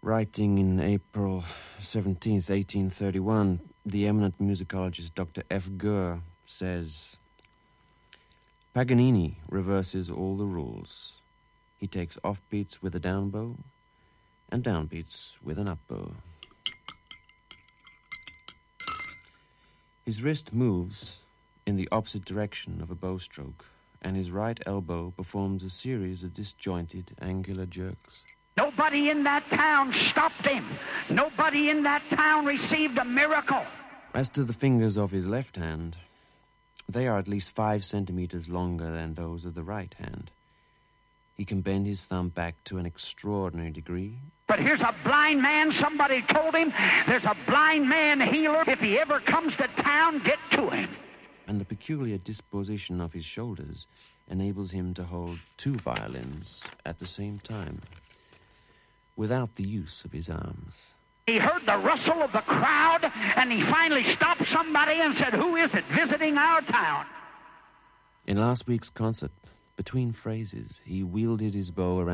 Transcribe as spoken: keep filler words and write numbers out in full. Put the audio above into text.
Writing in April seventeenth, eighteen thirty-one, the eminent musicologist Doctor F. Gurr says, Paganini reverses all the rules. He takes offbeats with a down bow and downbeats with an up bow. His wrist moves in the opposite direction of a bow stroke, and his right elbow performs a series of disjointed angular jerks. Nobody in that town stopped him. Nobody in that town received a miracle. As to the fingers of his left hand, they are at least five centimeters longer than those of the right hand. He can bend his thumb back to an extraordinary degree. But here's a blind man. Somebody told him there's a blind man healer. If he ever comes to town, get to him. And the peculiar disposition of his shoulders enables him to hold two violins at the same time, without the use of his arms. He heard the rustle of the crowd, and he finally stopped somebody and said, who is it visiting our town? In last week's concert, between phrases, he wielded his bow around